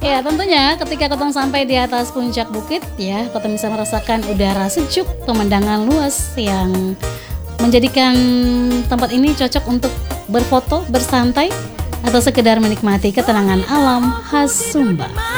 Ya, tentunya ketika Kotong sampai di atas puncak bukit ya, Kotong bisa merasakan udara sejuk, pemandangan luas yang menjadikan tempat ini cocok untuk berfoto, bersantai, atau sekedar menikmati ketenangan alam khas Sumba.